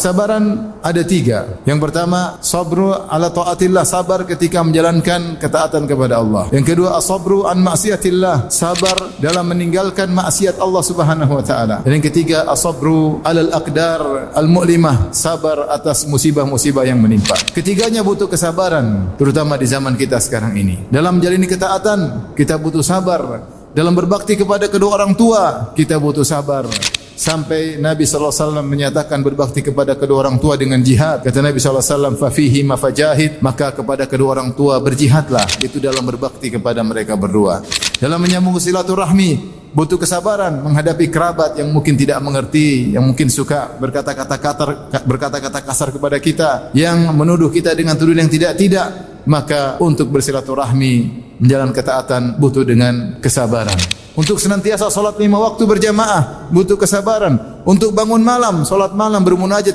Kesabaran ada 3. Yang pertama, sabru ala taatillah, sabar ketika menjalankan ketaatan kepada Allah. Yang kedua, as-sabru an ma'siyatillah, sabar dalam meninggalkan maksiat Allah Subhanahu wa taala. Dan yang ketiga, as-sabru alal aqdar al-mu'limah, sabar atas musibah-musibah yang menimpa. Ketiganya butuh kesabaran, terutama di zaman kita sekarang ini. Dalam menjalani ketaatan, kita butuh sabar. Dalam berbakti kepada kedua orang tua, kita butuh sabar. Sampai Nabi SAW menyatakan berbakti kepada kedua orang tua dengan jihad. Kata Nabi SAW, fafihi mafajahid, maka kepada kedua orang tua berjihadlah. Itu dalam berbakti kepada mereka berdua. Dalam menyambung silaturahmi, butuh kesabaran menghadapi kerabat yang mungkin tidak mengerti, yang mungkin suka berkata-kata kasar kepada kita, yang menuduh kita dengan tuduhan yang tidak-tidak. Maka untuk bersilaturahmi, menjalankan ketaatan butuh dengan kesabaran. Untuk senantiasa salat 5 waktu berjamaah butuh kesabaran. Untuk bangun malam, salat malam, bermunajat